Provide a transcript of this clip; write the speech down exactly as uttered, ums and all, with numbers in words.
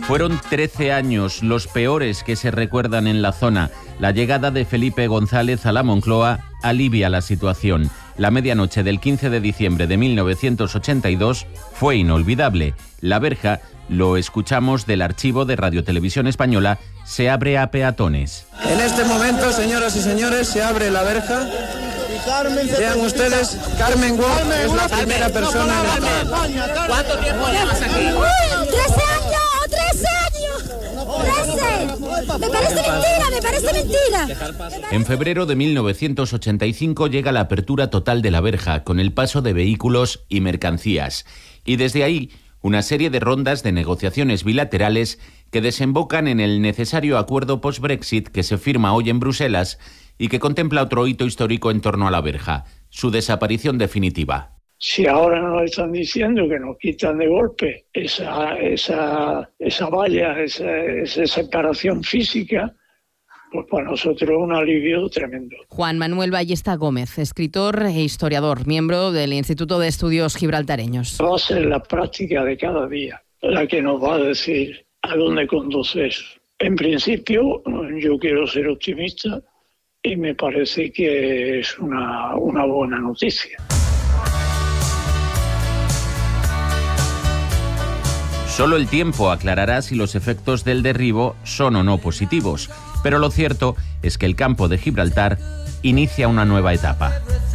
Fueron trece años, los peores que se recuerdan en la zona. La llegada de Felipe González a la Moncloa alivia la situación. La medianoche del quince de diciembre de mil novecientos ochenta y dos fue inolvidable. La verja, lo escuchamos del archivo de Radio Televisión Española, se abre a peatones. En este momento, señoras y señores, se abre la verja. Vean ustedes, Carmen Wong es la primera persona en entrar. ¿Cuánto tiempo llevas aquí? ¡Uy! ¡trece años! ¡trece años! ¡trece! Me parece mentira, me parece mentira. En febrero de mil novecientos ochenta y cinco llega la apertura total de la verja, con el paso de vehículos y mercancías. Y desde ahí, una serie de rondas de negociaciones bilaterales que desembocan en el necesario acuerdo post-Brexit que se firma hoy en Bruselas y que contempla otro hito histórico en torno a la verja, su desaparición definitiva. Si ahora nos están diciendo que nos quitan de golpe esa, esa, esa valla, esa, esa separación física, pues para nosotros es un alivio tremendo. Juan Manuel Ballesta Gómez, escritor e historiador, miembro del Instituto de Estudios Gibraltareños. Va a ser la práctica de cada día la que nos va a decir a dónde conduce eso. En principio, yo quiero ser optimista y me parece que es una, una buena noticia. Solo el tiempo aclarará si los efectos del derribo son o no positivos, pero lo cierto es que el campo de Gibraltar inicia una nueva etapa.